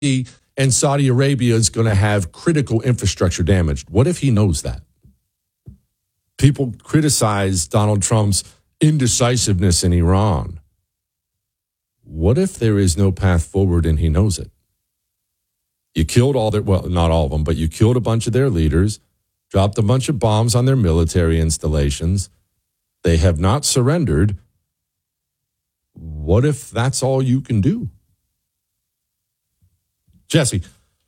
and Saudi Arabia is going to have critical infrastructure damaged. What if he knows that? People criticize Donald Trump's indecisiveness in Iran. What if there is no path forward and he knows it? You killed not all of them, but you killed a bunch of their leaders, dropped a bunch of bombs on their military installations. They have not surrendered. What if that's all you can do? Jesse,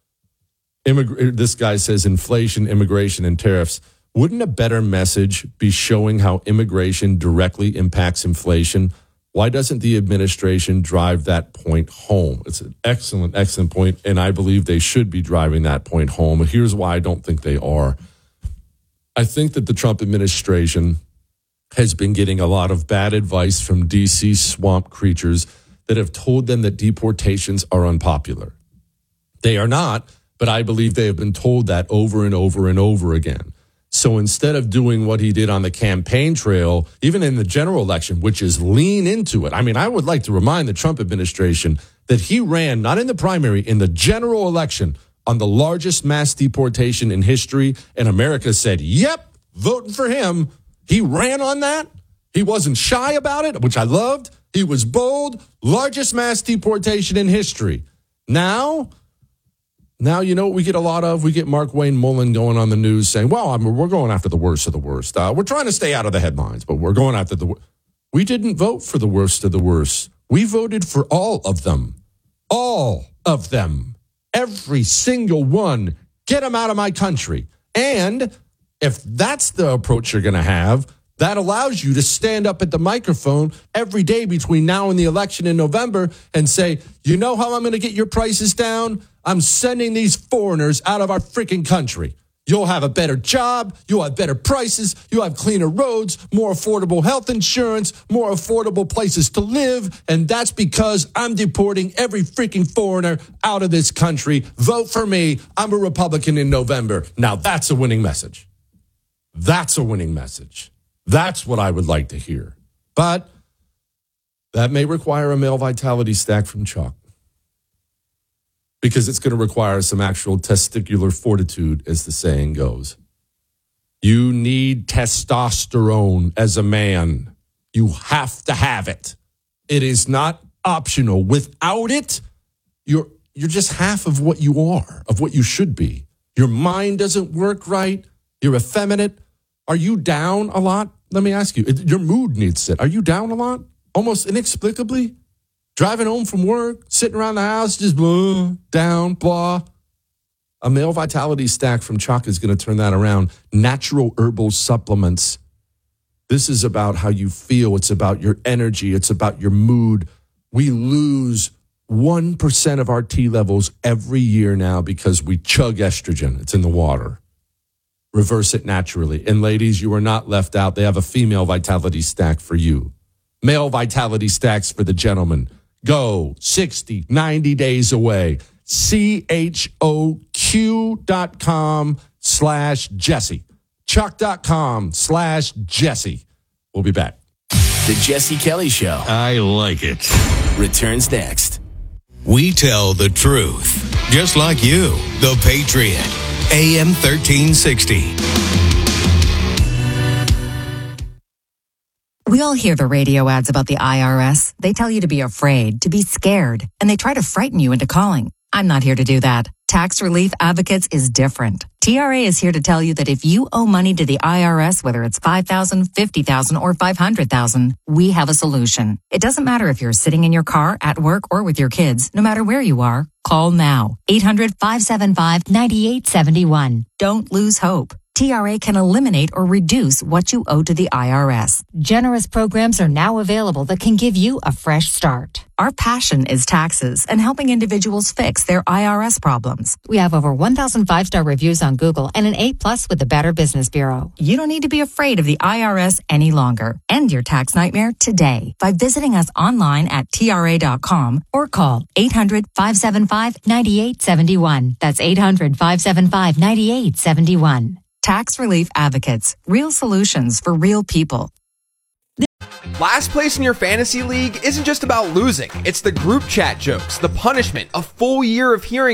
this guy says inflation, immigration, and tariffs. Wouldn't a better message be showing how immigration directly impacts inflation? Why doesn't the administration drive that point home? It's an excellent, excellent point, and I believe they should be driving that point home. And here's why I don't think they are. I think that the Trump administration has been getting a lot of bad advice from D.C. swamp creatures that have told them that deportations are unpopular. They are not, but I believe they have been told that over and over and over again. So instead of doing what he did on the campaign trail, even in the general election, which is lean into it. I mean, I would like to remind the Trump administration that he ran, not in the primary, in the general election on the largest mass deportation in history. And America said, yep, voting for him. He ran on that. He wasn't shy about it, which I loved. He was bold. Largest mass deportation in history. Now, you know what we get a lot of? We get Mark Wayne Mullen going on the news saying, well, we're going after the worst of the worst. We're trying to stay out of the headlines, but we're going after the worst. We didn't vote for the worst of the worst. We voted for all of them. All of them. Every single one. Get them out of my country. And if that's the approach you're going to have, that allows you to stand up at the microphone every day between now and the election in November and say, you know how I'm going to get your prices down? I'm sending these foreigners out of our freaking country. You'll have a better job. You'll have better prices. You'll have cleaner roads, more affordable health insurance, more affordable places to live. And that's because I'm deporting every freaking foreigner out of this country. Vote for me. I'm a Republican in November. Now that's a winning message. That's a winning message. That's what I would like to hear. But that may require a male vitality stack from Chuck, because it's going to require some actual testicular fortitude, as the saying goes. You need testosterone as a man. You have to have it. It is not optional. Without it, you're just half of what you are, of what you should be. Your mind doesn't work right. You're effeminate. Are you down a lot? Let me ask you. Your mood needs it. Are you down a lot? Almost inexplicably? Driving home from work, sitting around the house, just blah, down, blah. A male vitality stack from Chuck is going to turn that around. Natural herbal supplements. This is about how you feel. It's about your energy. It's about your mood. We lose 1% of our T levels every year now because we chug estrogen. It's in the water. Reverse it naturally. And ladies, you are not left out. They have a female vitality stack for you. Male vitality stacks for the gentleman. Go 60, 90 days away. CHOQ.com/Jesse. Chuck.com/Jesse. We'll be back. The Jesse Kelly Show. I like it. Returns next. We tell the truth. Just like you, the Patriot. AM 1360. We all hear the radio ads about the IRS. They tell you to be afraid, to be scared, and they try to frighten you into calling. I'm not here to do that. Tax Relief Advocates is different. TRA is here to tell you that if you owe money to the IRS, whether it's $5,000, $50,000, or $500,000, we have a solution. It doesn't matter if you're sitting in your car, at work, or with your kids. No matter where you are, call now. 800-575-9871. Don't lose hope. TRA can eliminate or reduce what you owe to the IRS. Generous programs are now available that can give you a fresh start. Our passion is taxes and helping individuals fix their IRS problems. We have over 1,000 5-star reviews on Google and an A+ with the Better Business Bureau. You don't need to be afraid of the IRS any longer. End your tax nightmare today by visiting us online at TRA.com or call 800-575-9871. That's 800-575-9871. Tax Relief Advocates. Real solutions for real people. Last place in your fantasy league isn't just about losing. It's the group chat jokes, the punishment, a full year of hearing